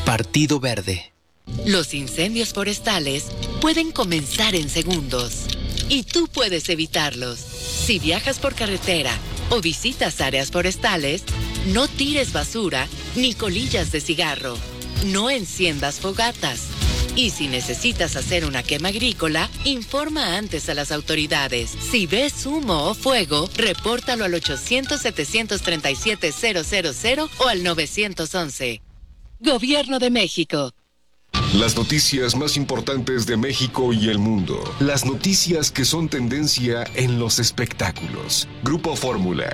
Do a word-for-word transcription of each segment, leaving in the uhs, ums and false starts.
Partido Verde. Los incendios forestales pueden comenzar en segundos y tú puedes evitarlos. Si viajas por carretera o visitas áreas forestales, no tires basura ni colillas de cigarro. No enciendas fogatas. Y si necesitas hacer una quema agrícola, informa antes a las autoridades. Si ves humo o fuego, repórtalo al ochocientos, setecientos treinta y siete, cero cero cero o al nueve once. Gobierno de México. Las noticias más importantes de México y el mundo. Las noticias que son tendencia en los espectáculos. Grupo Fórmula.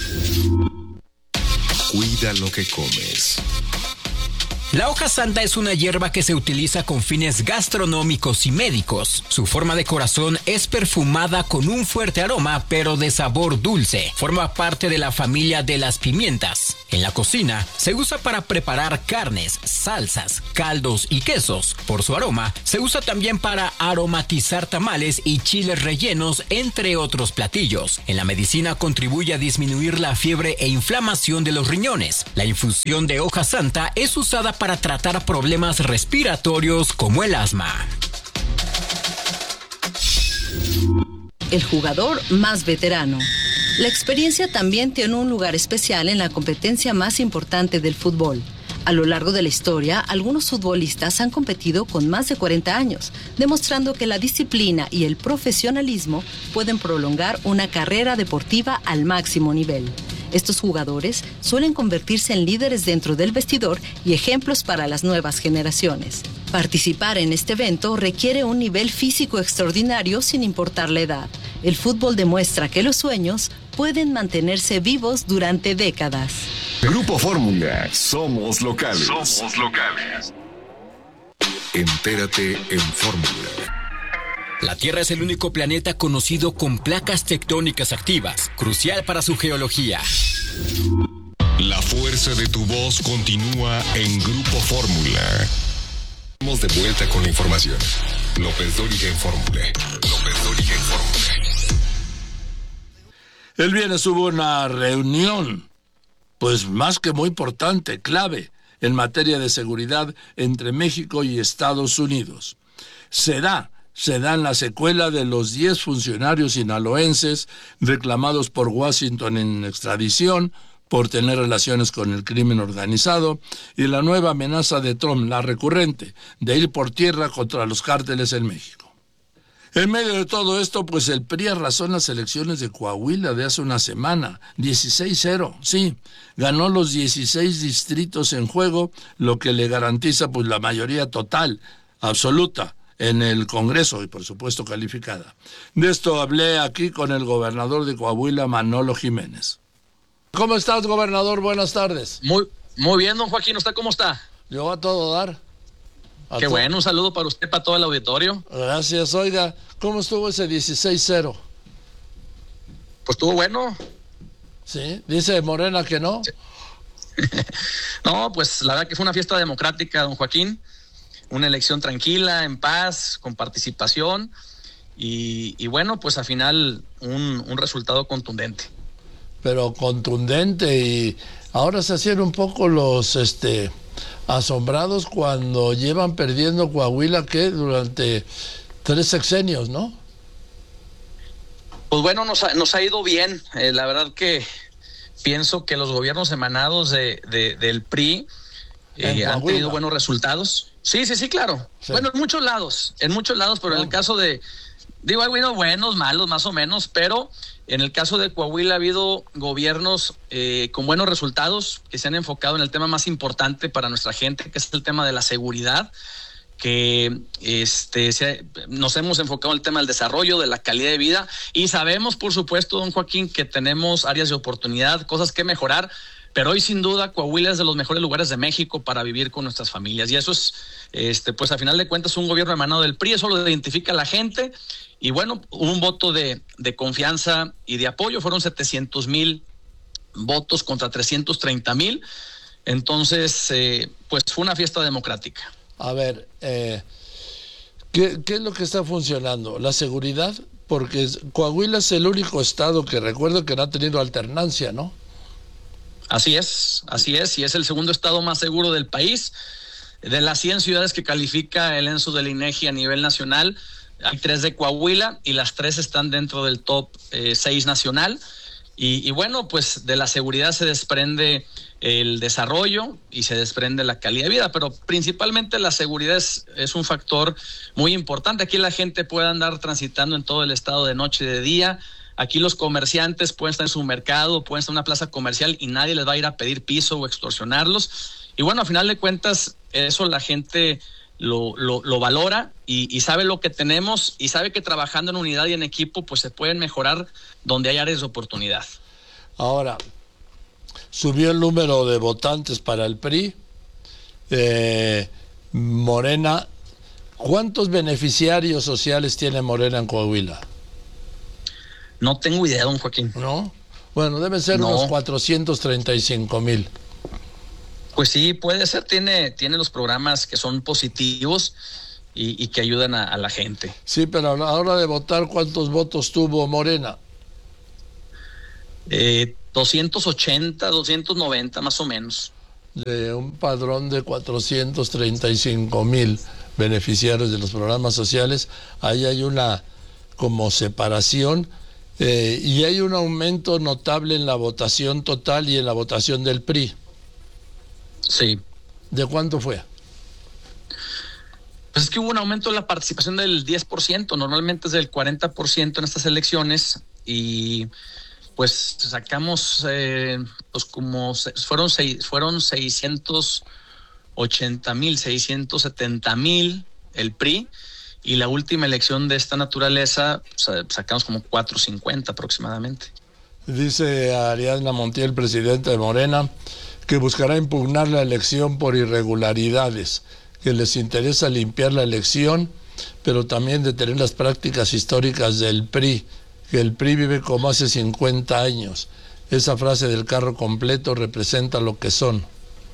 Cuida lo que comes. La hoja santa es una hierba que se utiliza con fines gastronómicos y médicos. Su forma de corazón es perfumada con un fuerte aroma, pero de sabor dulce. Forma parte de la familia de las pimientas. En la cocina se usa para preparar carnes, salsas, caldos y quesos. Por su aroma, se usa también para aromatizar tamales y chiles rellenos, entre otros platillos. En la medicina contribuye a disminuir la fiebre e inflamación de los riñones. La infusión de hoja santa es usada para para tratar problemas respiratorios como el asma. El jugador más veterano. La experiencia también tiene un lugar especial en la competencia más importante del fútbol. A lo largo de la historia, algunos futbolistas han competido con más de cuarenta años, demostrando que la disciplina y el profesionalismo pueden prolongar una carrera deportiva al máximo nivel. Estos jugadores suelen convertirse en líderes dentro del vestidor y ejemplos para las nuevas generaciones. Participar en este evento requiere un nivel físico extraordinario sin importar la edad. El fútbol demuestra que los sueños pueden mantenerse vivos durante décadas. Grupo Fórmula. Somos locales. Somos locales. Entérate en Fórmula. La Tierra es el único planeta conocido con placas tectónicas activas, crucial para su geología. La fuerza de tu voz continúa en Grupo Fórmula. Estamos de vuelta con la información. López Dóriga en Fórmula. López Dóriga en Fórmula. El viernes hubo una reunión, pues más que muy importante, clave, en materia de seguridad entre México y Estados Unidos. Será se da en la secuela de los diez funcionarios sinaloenses reclamados por Washington en extradición por tener relaciones con el crimen organizado y la nueva amenaza de Trump, la recurrente, de ir por tierra contra los cárteles en México. En medio de todo esto, pues el P R I arrasó en las elecciones de Coahuila de hace una semana, dieciséis cero, sí, ganó los dieciséis distritos en juego, lo que le garantiza pues la mayoría total, absoluta, en el Congreso y por supuesto calificada. De esto hablé aquí con el gobernador de Coahuila, Manolo Jiménez. ¿Cómo estás, gobernador? Buenas tardes. Muy, muy bien, don Joaquín. ¿Usted cómo está? Yo a todo dar. A Qué to- bueno, un saludo para usted, para todo el auditorio. Gracias. Oiga, ¿cómo estuvo ese dieciséis cero? Pues estuvo bueno. ¿Sí? Dice Morena que no. Sí. No, pues la verdad que fue una fiesta democrática, don Joaquín. Una elección tranquila, en paz, con participación y, y bueno, pues al final un, un resultado contundente. Pero contundente, y ahora se hacían un poco los este asombrados cuando llevan perdiendo Coahuila que durante tres sexenios, ¿no? Pues bueno, nos ha, nos ha ido bien. Eh, la verdad que pienso que los gobiernos emanados de, de, del P R I eh, han tenido buenos resultados. Sí, sí, sí, claro. Sí. Bueno, en muchos lados, en muchos lados, pero oh. en el caso de, digo, ha habido buenos, malos, más o menos, pero en el caso de Coahuila ha habido gobiernos eh, con buenos resultados que se han enfocado en el tema más importante para nuestra gente, que es el tema de la seguridad, que este se, nos hemos enfocado en el tema del desarrollo, de la calidad de vida, y sabemos, por supuesto, don Joaquín, que tenemos áreas de oportunidad, cosas que mejorar, pero hoy sin duda Coahuila es de los mejores lugares de México para vivir con nuestras familias, y eso es, este, pues a final de cuentas, un gobierno emanado del P R I, eso lo identifica la gente, y bueno, hubo un voto de, de confianza y de apoyo, fueron setecientos mil votos contra trescientos treinta mil, entonces, eh, pues fue una fiesta democrática. A ver, eh, ¿qué, ¿qué es lo que está funcionando? ¿La seguridad? Porque Coahuila es el único estado que recuerdo que no ha tenido alternancia, ¿no? Así es, así es, y es el segundo estado más seguro del país. De las cien ciudades que califica el censo del INEGI a nivel nacional, hay tres de Coahuila y las tres están dentro del top eh, seis nacional. Y, y bueno, pues de la seguridad se desprende el desarrollo y se desprende la calidad de vida, pero principalmente la seguridad es, es un factor muy importante. Aquí la gente puede andar transitando en todo el estado de noche y de día. Aquí los comerciantes pueden estar en su mercado, pueden estar en una plaza comercial y nadie les va a ir a pedir piso o extorsionarlos. Y bueno, a final de cuentas, eso la gente lo, lo, lo valora y, y sabe lo que tenemos y sabe que trabajando en unidad y en equipo pues se pueden mejorar donde hay áreas de oportunidad. Ahora, subió el número de votantes para el P R I. Eh, Morena, ¿cuántos beneficiarios sociales tiene Morena en Coahuila? No tengo idea, don Joaquín. ¿No? Bueno, deben ser no. unos cuatrocientos treinta y cinco mil. Pues sí, puede ser, tiene, tiene los programas que son positivos y, y que ayudan a, a la gente. Sí, pero a la hora de votar, ¿cuántos votos tuvo Morena? Eh, doscientos ochenta, doscientos noventa más o menos. De un padrón de cuatrocientos treinta y cinco mil beneficiarios de los programas sociales, ahí hay una como separación eh, y hay un aumento notable en la votación total y en la votación del P R I. Sí. ¿De cuánto fue? Pues es que hubo un aumento de la participación del diez por ciento, normalmente es del cuarenta por ciento en estas elecciones y pues sacamos eh, pues como fueron seis, fueron seiscientos ochenta mil, seiscientos setenta mil el P R I y la última elección de esta naturaleza pues, sacamos como cuatrocientos cincuenta aproximadamente. Dice Ariadna Montiel, presidenta de Morena, que buscará impugnar la elección por irregularidades, que les interesa limpiar la elección, pero también detener las prácticas históricas del P R I, que el P R I vive como hace cincuenta años. Esa frase del carro completo representa lo que son.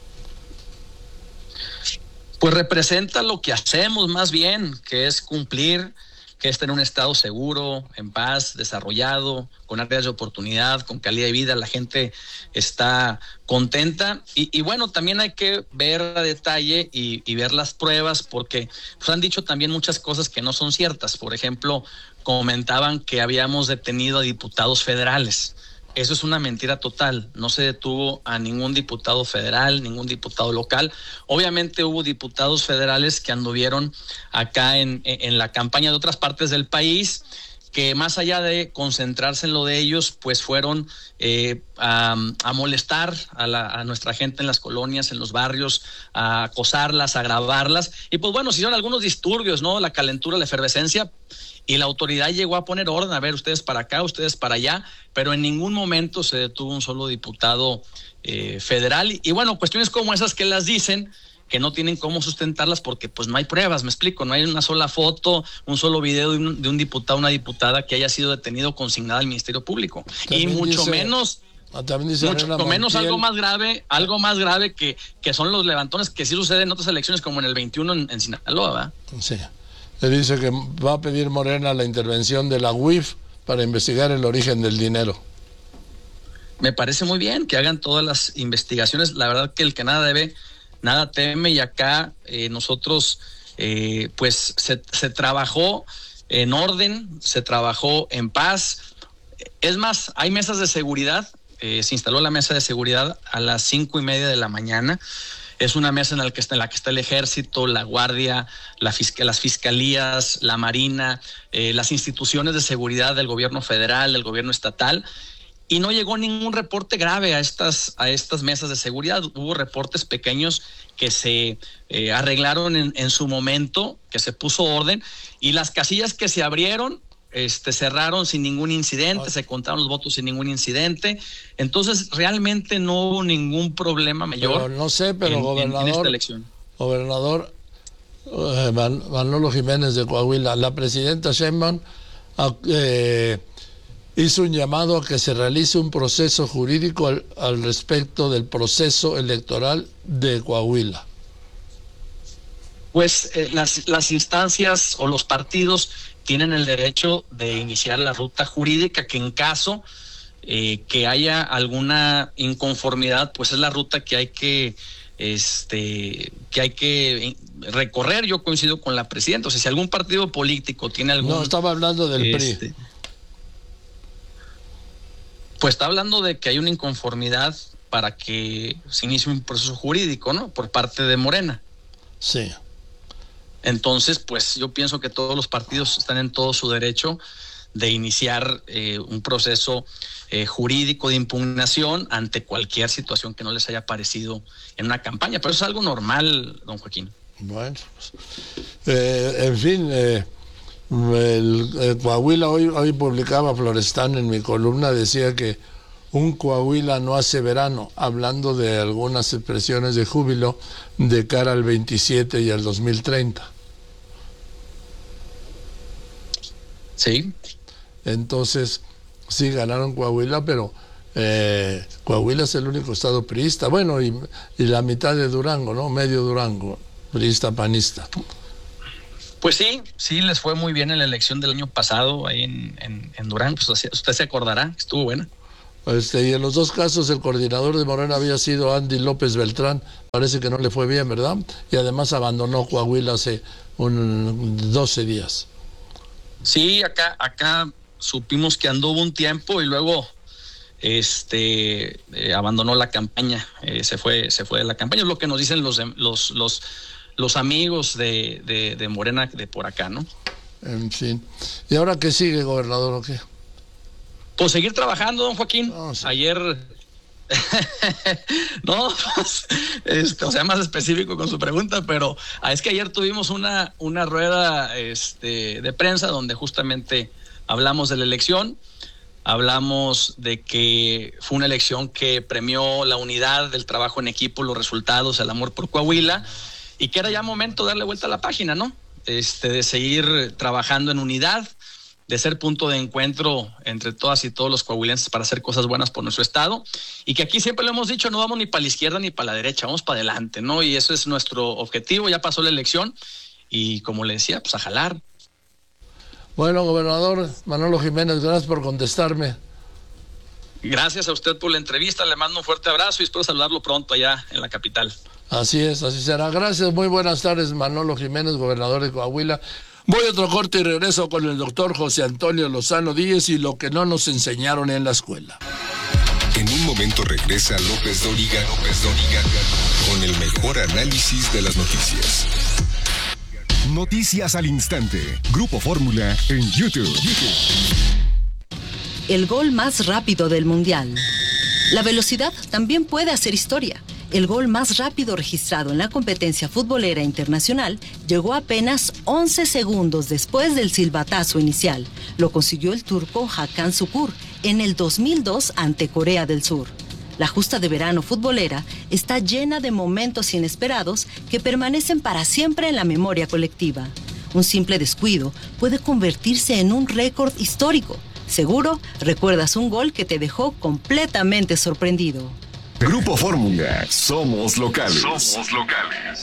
Pues representa lo que hacemos más bien, que es cumplir, que es tener un estado seguro, en paz, desarrollado, con áreas de oportunidad, con calidad de vida, la gente está contenta. Y, y bueno, también hay que ver a detalle y, y ver las pruebas, porque pues, han dicho también muchas cosas que no son ciertas. Por ejemplo, comentaban que habíamos detenido a diputados federales. Eso es una mentira total. No se detuvo a ningún diputado federal, ningún diputado local. Obviamente hubo diputados federales que anduvieron acá en, en la campaña de otras partes del país, que más allá de concentrarse en lo de ellos, pues fueron eh, a, a molestar a, la, a nuestra gente en las colonias, en los barrios, a acosarlas, a grabarlas. Y pues bueno, se hicieron algunos disturbios, ¿no? La calentura, la efervescencia. Y la autoridad llegó a poner orden, a ver, ustedes para acá, ustedes para allá, pero en ningún momento se detuvo un solo diputado eh, federal. Y, y bueno, cuestiones como esas que las dicen, que no tienen cómo sustentarlas porque pues no hay pruebas, me explico, no hay una sola foto, un solo video de un, de un diputado, una diputada que haya sido detenido o consignada al Ministerio Público. También y mucho dice, menos... Mucho menos algo más grave, algo más grave que, que son los levantones que sí suceden en otras elecciones como en el veintiuno en, en Sinaloa, ¿verdad? Sí. Le dice que va a pedir Morena la intervención de la U I F para investigar el origen del dinero. Me parece muy bien que hagan todas las investigaciones. La verdad que el que nada debe, nada teme, y acá eh, nosotros eh, pues se, se trabajó en orden, se trabajó en paz. Es más, hay mesas de seguridad, eh, se instaló la mesa de seguridad a las cinco y media de la mañana. Es una mesa en la que está, en la que está el Ejército, la Guardia, la fiscal, las fiscalías, la Marina, eh, las instituciones de seguridad del gobierno federal, del gobierno estatal, y no llegó ningún reporte grave a estas, a estas mesas de seguridad. Hubo reportes pequeños que se eh, arreglaron en, en su momento, que se puso orden, y las casillas que se abrieron Este, cerraron sin ningún incidente, oh. se contaron los votos sin ningún incidente. Entonces realmente no hubo ningún problema mayor. Pero no sé, pero en, gobernador, en esta elección. Gobernador eh, Man, Manolo Jiménez de Coahuila, la presidenta Sheinbaum eh, hizo un llamado a que se realice un proceso jurídico al, al respecto del proceso electoral de Coahuila. Pues eh, las, las instancias o los partidos tienen el derecho de iniciar la ruta jurídica, que en caso eh, que haya alguna inconformidad, pues es la ruta que hay que este, que hay que recorrer. Yo coincido con la presidenta. O sea, si algún partido político tiene algún... No, estaba hablando del este, P R I. Pues está hablando de que hay una inconformidad para que se inicie un proceso jurídico, ¿no? Por parte de Morena. Sí. Entonces, pues yo pienso que todos los partidos están en todo su derecho de iniciar eh, un proceso eh, jurídico de impugnación ante cualquier situación que no les haya parecido en una campaña. Pero eso es algo normal, don Joaquín. Bueno, pues, eh, en fin, eh, el, el Coahuila, hoy, hoy publicaba Florestán en mi columna, decía que un Coahuila no hace verano, hablando de algunas expresiones de júbilo de cara al veintisiete y al dos mil treinta. Sí. Entonces, sí ganaron Coahuila, pero eh, Coahuila es el único estado priista. Bueno, y, y la mitad de Durango, ¿no? Medio Durango, priista, panista. Pues sí, sí les fue muy bien en la elección del año pasado ahí en, en, en Durango. Pues usted se acordará, estuvo buena. Este, y en los dos casos el coordinador de Morena había sido Andy López Beltrán. Parece que no le fue bien, ¿verdad? Y además abandonó Coahuila hace un, doce días. Sí, acá, acá supimos que anduvo un tiempo y luego este eh, abandonó la campaña, eh, se fue, se fue de la campaña. Es lo que nos dicen los los los, los amigos de, de, de Morena de por acá, ¿no? En fin. ¿Y ahora qué sigue, gobernador, o qué? Pues seguir trabajando, don Joaquín. No, sí. Ayer, no, pues, este, o sea, más específico con su pregunta, pero es que ayer tuvimos una, una rueda este, de prensa donde justamente hablamos de la elección, hablamos de que fue una elección que premió la unidad del trabajo en equipo, los resultados, el amor por Coahuila, y que era ya momento de darle vuelta a la página, ¿no? Este, de seguir trabajando en unidad, de ser punto de encuentro entre todas y todos los coahuilenses para hacer cosas buenas por nuestro estado, y que aquí siempre lo hemos dicho, no vamos ni para la izquierda ni para la derecha, vamos para adelante, ¿no? Y eso es nuestro objetivo. Ya pasó la elección y, como le decía, pues a jalar. Bueno, gobernador Manolo Jiménez, gracias por contestarme. Gracias a usted por la entrevista, le mando un fuerte abrazo y espero saludarlo pronto allá en la capital. Así es, así será. Gracias, muy buenas tardes, Manolo Jiménez, gobernador de Coahuila. Voy a otro corte y regreso con el doctor José Antonio Lozano Díez y lo que no nos enseñaron en la escuela. En un momento regresa López Dóriga, López Dóriga, con el mejor análisis de las noticias. Noticias al instante. Grupo Fórmula en YouTube. El gol más rápido del Mundial. La velocidad también puede hacer historia. El gol más rápido registrado en la competencia futbolera internacional llegó apenas once segundos después del silbatazo inicial. Lo consiguió el turco Hakan Şükür en el dos mil dos ante Corea del Sur. La justa de verano futbolera está llena de momentos inesperados que permanecen para siempre en la memoria colectiva. Un simple descuido puede convertirse en un récord histórico. Seguro recuerdas un gol que te dejó completamente sorprendido. Grupo Fórmula, somos locales. Somos locales.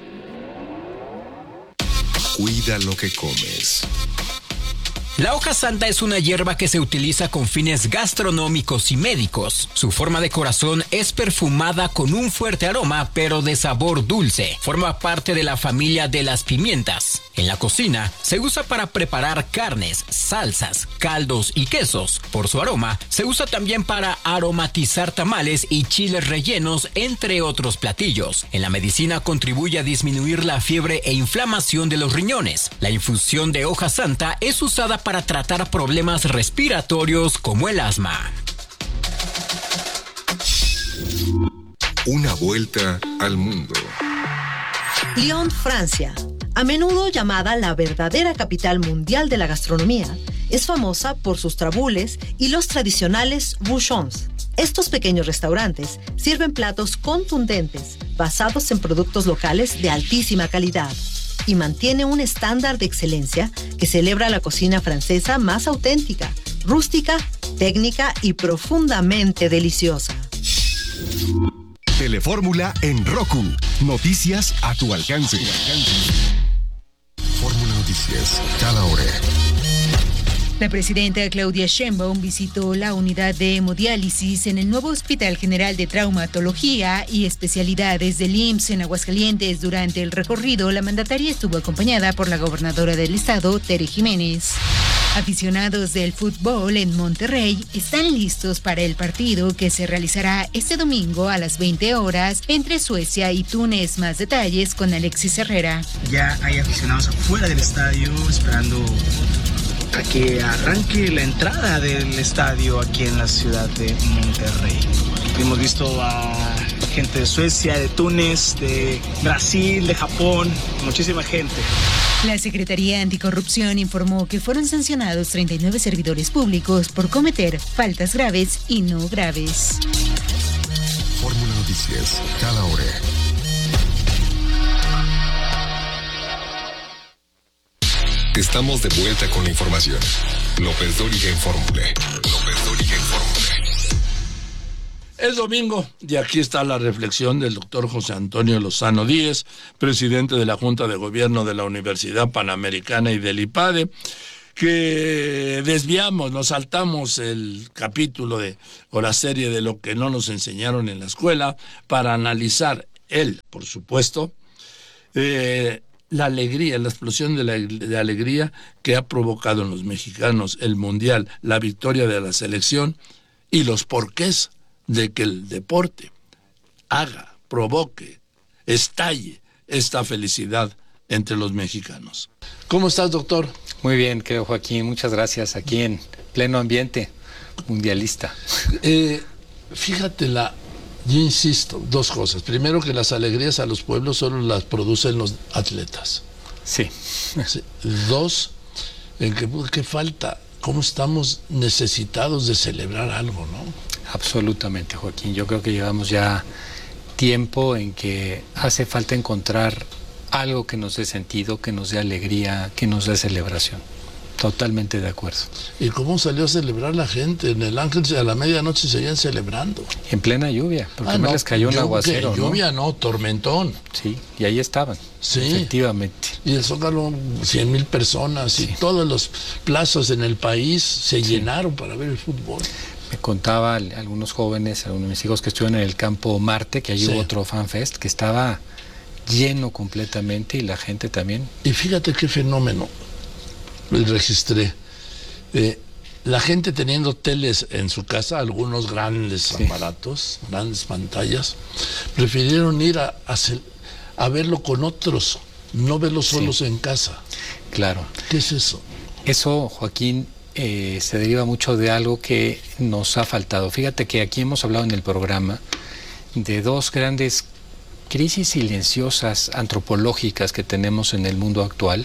Cuida lo que comes. La hoja santa es una hierba que se utiliza con fines gastronómicos y médicos. Su forma de corazón es perfumada con un fuerte aroma, pero de sabor dulce. Forma parte de la familia de las pimientas. En la cocina se usa para preparar carnes, salsas, caldos y quesos. Por su aroma, se usa también para aromatizar tamales y chiles rellenos, entre otros platillos. En la medicina contribuye a disminuir la fiebre e inflamación de los riñones. La infusión de hoja santa es usada para para tratar problemas respiratorios como el asma. Una vuelta al mundo. Lyon, Francia, a menudo llamada la verdadera capital mundial de la gastronomía, es famosa por sus trabules y los tradicionales bouchons. Estos pequeños restaurantes sirven platos contundentes basados en productos locales de altísima calidad y mantiene un estándar de excelencia que celebra la cocina francesa más auténtica, rústica, técnica y profundamente deliciosa. Telefórmula en Roku. Noticias a tu alcance. Fórmula Noticias, cada hora. La presidenta Claudia Sheinbaum visitó la unidad de hemodiálisis en el nuevo Hospital General de Traumatología y Especialidades del I M S S en Aguascalientes. Durante el recorrido, la mandataria estuvo acompañada por la gobernadora del estado, Tere Jiménez. Aficionados del fútbol en Monterrey están listos para el partido que se realizará este domingo a las veinte horas entre Suecia y Túnez. Más detalles con Alexis Herrera. Ya hay aficionados afuera del estadio esperando a que arranque la entrada del estadio aquí en la ciudad de Monterrey. Hemos visto a gente de Suecia, de Túnez, de Brasil, de Japón, muchísima gente. La Secretaría Anticorrupción informó que fueron sancionados treinta y nueve servidores públicos por cometer faltas graves y no graves. Fórmula Noticias, cada hora. Estamos de vuelta con la información. López Dóriga en Fórmula. López Dóriga en Fórmula. Es domingo y aquí está la reflexión del doctor José Antonio Lozano Díez, presidente de la Junta de Gobierno de la Universidad Panamericana y del IPADE, que desviamos, nos saltamos el capítulo de, o la serie de lo que no nos enseñaron en la escuela para analizar él, por supuesto, eh, la alegría, la explosión de la de alegría que ha provocado en los mexicanos el Mundial, la victoria de la selección y los porqués de que el deporte haga, provoque, estalle esta felicidad entre los mexicanos. ¿Cómo estás, doctor? Muy bien, querido Joaquín, muchas gracias. Aquí en pleno ambiente mundialista. Eh, fíjate, la, yo insisto, dos cosas. Primero, que las alegrías a los pueblos solo las producen los atletas. Sí. sí. Dos, en que, que falta, cómo estamos necesitados de celebrar algo, ¿no? Absolutamente, Joaquín. Yo creo que llevamos ya tiempo en que hace falta encontrar algo que nos dé sentido, que nos dé alegría, que nos dé celebración. Totalmente de acuerdo. ¿Y cómo salió a celebrar la gente? En el Ángel a la medianoche seguían celebrando. En plena lluvia, porque ah, no, les cayó un aguacero, ¿no? Lluvia no, tormentón. Sí, y ahí estaban, sí. Efectivamente. Y el Zócalo, cien mil personas, sí. Y todos los plazas en el país se sí. llenaron para ver el fútbol. Me contaba algunos jóvenes, algunos de mis hijos que estuvieron en el campo Marte, que allí sí. hubo otro FanFest, que estaba lleno completamente y la gente también. Y fíjate qué fenómeno registré. Eh, la gente teniendo teles en su casa, algunos grandes sí. aparatos, grandes pantallas, prefirieron ir a, a, a verlo con otros, no verlo solos sí. en casa. Claro. ¿Qué es eso? Eso, Joaquín, Eh, se deriva mucho de algo que nos ha faltado. Fíjate que aquí hemos hablado en el programa de dos grandes crisis silenciosas antropológicas que tenemos en el mundo actual.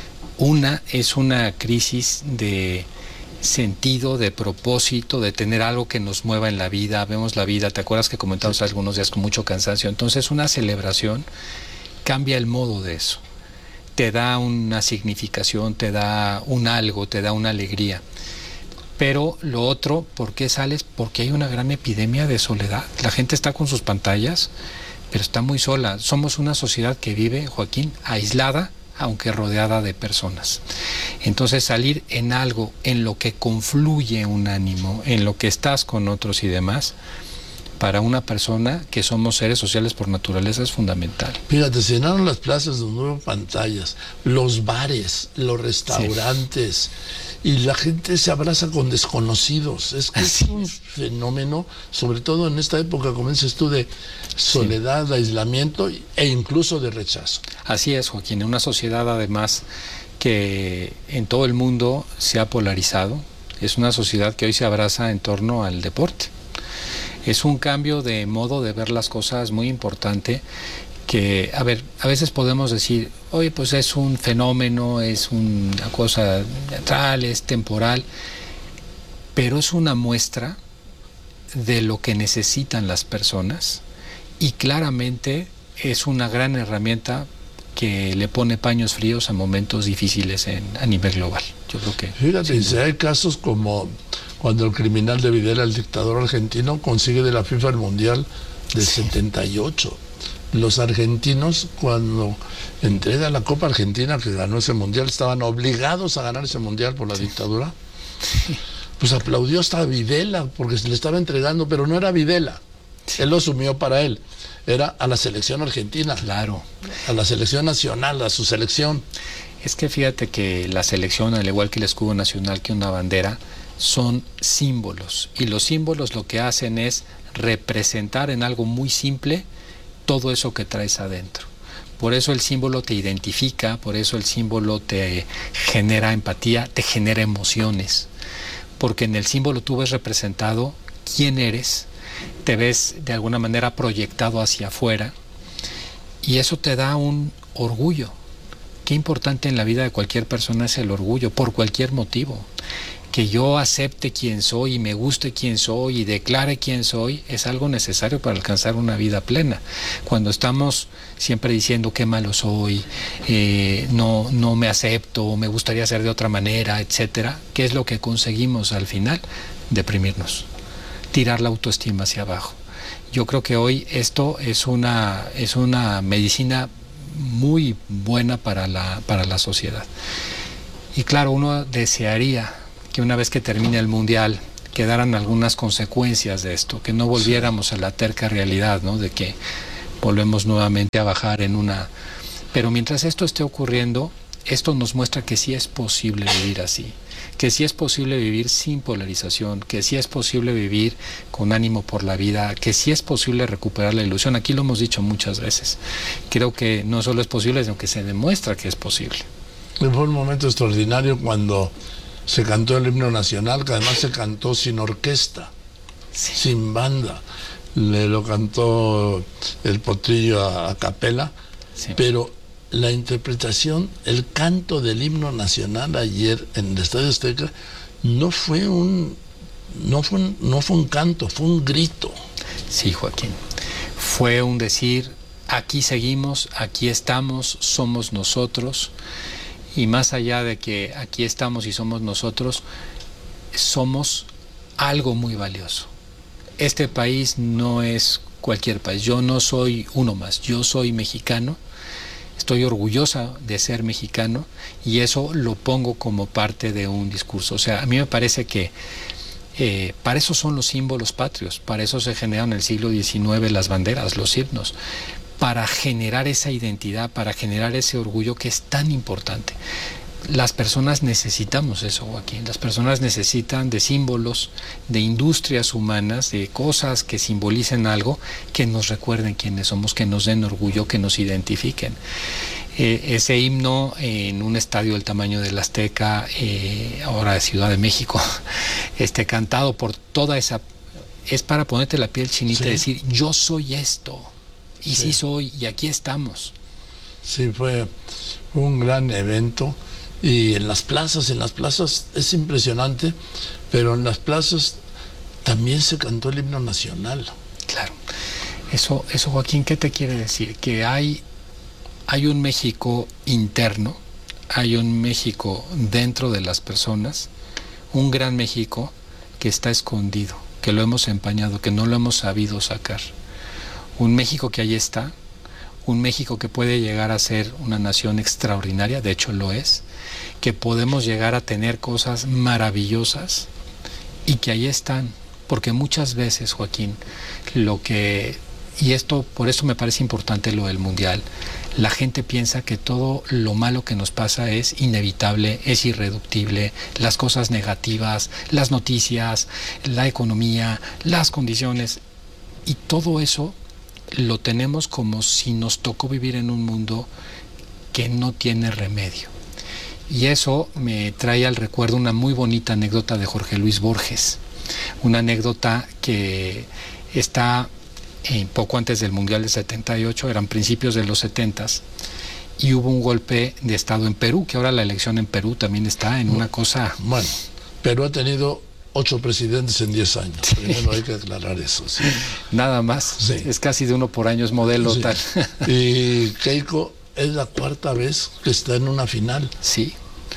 Una es una crisis de sentido, de propósito, de tener algo que nos mueva en la vida. Vemos la vida, ¿te acuerdas que comentamos sí. algunos días con mucho cansancio? Entonces una celebración cambia el modo de eso. Te da una significación, te da un algo, te da una alegría. Pero lo otro, ¿por qué sales? Porque hay una gran epidemia de soledad. La gente está con sus pantallas, pero está muy sola. Somos una sociedad que vive, Joaquín, aislada, aunque rodeada de personas. Entonces salir en algo, en lo que confluye un ánimo, en lo que estás con otros y demás, para una persona que somos seres sociales por naturaleza es fundamental. Fíjate, se llenaron las plazas de nuevas pantallas, los bares, los restaurantes, sí. y la gente se abraza con desconocidos. Es que Así es un es. fenómeno, sobre todo en esta época, como dices tú, de soledad, sí. de aislamiento e incluso de rechazo. Así es, Joaquín, en una sociedad además que en todo el mundo se ha polarizado, es una sociedad que hoy se abraza en torno al deporte. Es un cambio de modo de ver las cosas muy importante que, a ver, a veces podemos decir, oye, pues es un fenómeno, es una cosa teatral, es temporal, pero es una muestra de lo que necesitan las personas y claramente es una gran herramienta que le pone paños fríos a momentos difíciles en, a nivel global. Yo creo que... Fíjate, si hay casos como cuando el criminal de Videla, el dictador argentino, consigue de la FIFA el Mundial del sí. setenta y ocho. Los argentinos, cuando entrega la Copa Argentina que ganó ese Mundial, estaban obligados a ganar ese Mundial por la sí. dictadura, pues aplaudió hasta a Videla, porque se le estaba entregando, pero no era Videla. Sí. Él lo asumió para él. Era a la selección argentina. Claro. A la selección nacional, a su selección. Es que fíjate que la selección, al igual que el escudo nacional, que una bandera, son símbolos. Y los símbolos lo que hacen es representar en algo muy simple todo eso que traes adentro. Por eso el símbolo te identifica, por eso el símbolo te genera empatía, te genera emociones. Porque en el símbolo tú ves representado quién eres, te ves de alguna manera proyectado hacia afuera y eso te da un orgullo. Qué importante en la vida de cualquier persona es el orgullo, por cualquier motivo. Que yo acepte quién soy y me guste quién soy y declare quién soy es algo necesario para alcanzar una vida plena. Cuando estamos siempre diciendo qué malo soy, eh, no, no me acepto, me gustaría ser de otra manera, etcétera, ¿qué es lo que conseguimos al final? Deprimirnos, tirar la autoestima hacia abajo. Yo creo que hoy esto es una, es una medicina muy buena para la, para la sociedad. Y claro, uno desearía que una vez que termine el Mundial quedaran algunas consecuencias de esto, que no volviéramos a la terca realidad, ¿no? De que volvemos nuevamente a bajar en una... Pero mientras esto esté ocurriendo, esto nos muestra que sí es posible vivir así, que sí es posible vivir sin polarización, que sí es posible vivir con ánimo por la vida, que sí es posible recuperar la ilusión. Aquí lo hemos dicho muchas veces. Creo que no solo es posible, sino que se demuestra que es posible. Fue un momento extraordinario cuando se cantó el himno nacional, que además se cantó sin orquesta, sí. sin banda. Le lo cantó el Potrillo a, a capela, sí. pero la interpretación, el canto del himno nacional ayer en el Estadio Azteca no fue un no fue un, no fue un canto, fue un grito. Sí, Joaquín. Fue un decir, aquí seguimos, aquí estamos, somos nosotros. Y más allá de que aquí estamos y somos nosotros, somos algo muy valioso. Este país no es cualquier país. Yo no soy uno más, yo soy mexicano. Estoy orgullosa de ser mexicano y eso lo pongo como parte de un discurso. O sea, a mí me parece que eh, para eso son los símbolos patrios, para eso se generaron en el siglo diecinueve las banderas, los himnos, para generar esa identidad, para generar ese orgullo que es tan importante. Las personas necesitamos eso, Joaquín. Las personas necesitan de símbolos, de industrias humanas, de cosas que simbolicen algo, que nos recuerden quiénes somos, que nos den orgullo, que nos identifiquen. Eh, ese himno en un estadio del tamaño del Azteca, eh, ahora de Ciudad de México, este, cantado por toda esa... es para ponerte la piel chinita sí. y decir, yo soy esto, y sí. sí soy, y aquí estamos. Sí, fue un gran evento. Y en las plazas, en las plazas es impresionante, pero en las plazas también se cantó el himno nacional. Claro. Eso, eso Joaquín, ¿qué te quiere decir? Que hay, hay un México interno, hay un México dentro de las personas, un gran México que está escondido, que lo hemos empañado, que no lo hemos sabido sacar. Un México que ahí está, un México que puede llegar a ser una nación extraordinaria, de hecho lo es, que podemos llegar a tener cosas maravillosas y que ahí están, porque muchas veces, Joaquín, lo que, y esto, por eso me parece importante lo del Mundial, la gente piensa que todo lo malo que nos pasa es inevitable, es irreductible, las cosas negativas, las noticias, la economía, las condiciones, y todo eso lo tenemos como si nos tocó vivir en un mundo que no tiene remedio. Y eso me trae al recuerdo una muy bonita anécdota de Jorge Luis Borges, una anécdota que está eh, poco antes del Mundial del setenta y ocho, eran principios de los setentas, y hubo un golpe de Estado en Perú, que ahora la elección en Perú también está en una cosa... Bueno, Perú ha tenido ocho presidentes en diez años, sí. Primero hay que aclarar eso. Sí. Nada más, sí. Es casi de uno por año, es modelo sí. tal. Y Keiko... es la cuarta vez que está en una final. Sí.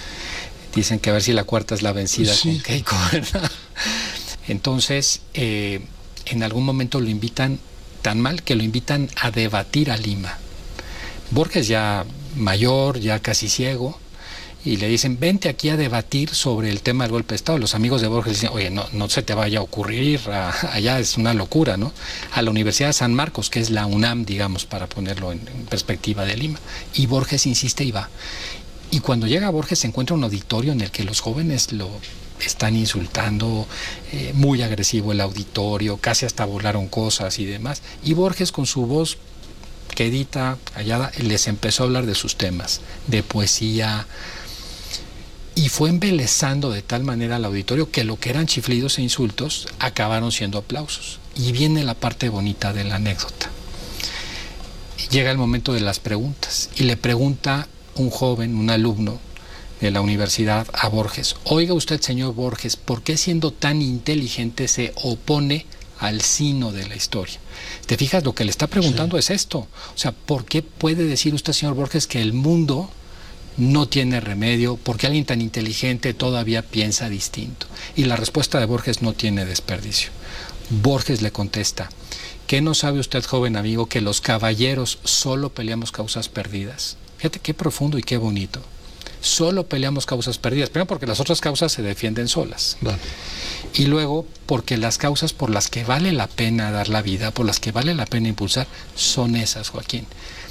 Dicen que a ver si la cuarta es la vencida sí. con Keiko, ¿verdad? Entonces, eh, en algún momento lo invitan tan mal que lo invitan a debatir a Lima. Borges ya mayor, ya casi ciego, y le dicen, vente aquí a debatir sobre el tema del golpe de Estado. Los amigos de Borges dicen, oye, no, no se te vaya a ocurrir, a, allá es una locura, ¿no? A la Universidad de San Marcos, que es la UNAM, digamos, para ponerlo en, en perspectiva de Lima. Y Borges insiste y va. Y cuando llega Borges se encuentra un auditorio en el que los jóvenes lo están insultando, eh, muy agresivo el auditorio, casi hasta volaron cosas y demás. Y Borges, con su voz quedita, callada, les empezó a hablar de sus temas, de poesía, y fue embelezando de tal manera al auditorio que lo que eran chiflidos e insultos acabaron siendo aplausos. Y viene la parte bonita de la anécdota. Llega el momento de las preguntas y le pregunta un joven, un alumno de la universidad a Borges, oiga usted, señor Borges, ¿por qué siendo tan inteligente se opone al sino de la historia? ¿Te fijas? Lo que le está preguntando sí. es esto. O sea, ¿por qué puede decir usted, señor Borges, que el mundo no tiene remedio? Porque alguien tan inteligente todavía piensa distinto. Y la respuesta de Borges no tiene desperdicio. Borges le contesta, ¿qué no sabe usted, joven amigo, que los caballeros solo peleamos causas perdidas? Fíjate qué profundo y qué bonito. Solo peleamos causas perdidas. Primero porque las otras causas se defienden solas. Vale. Y luego porque las causas por las que vale la pena dar la vida, por las que vale la pena impulsar, son esas, Joaquín.